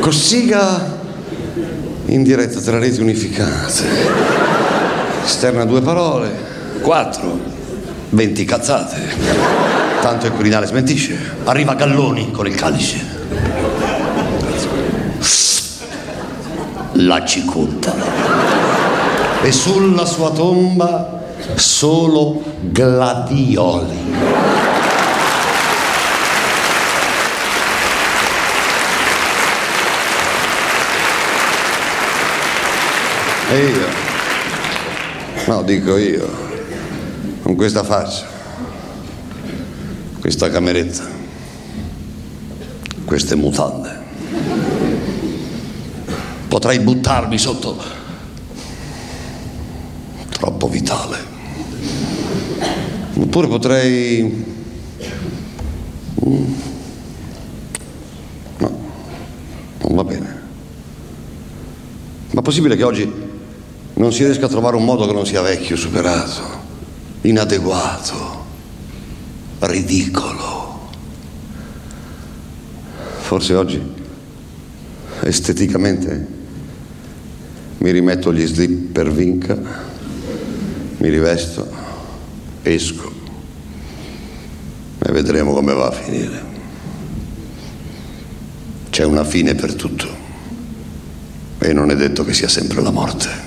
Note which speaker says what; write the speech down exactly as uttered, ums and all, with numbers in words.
Speaker 1: Cossiga in diretta tra reti unificate. Esterna due parole, quattro, venti cazzate. Tanto il Quirinale smentisce. Arriva Galloni con il calice. La cicotta. E sulla sua tomba solo gladioli. E io, no, dico io, con questa faccia, questa cameretta, queste mutande, potrei buttarmi sotto, troppo vitale, oppure potrei, no, non va bene. Ma è possibile che oggi non si riesca a trovare un modo che non sia vecchio, superato, inadeguato, ridicolo? Forse oggi, esteticamente, mi rimetto gli slip per Vinca, mi rivesto, esco e vedremo come va a finire. C'è una fine per tutto e non è detto che sia sempre la morte.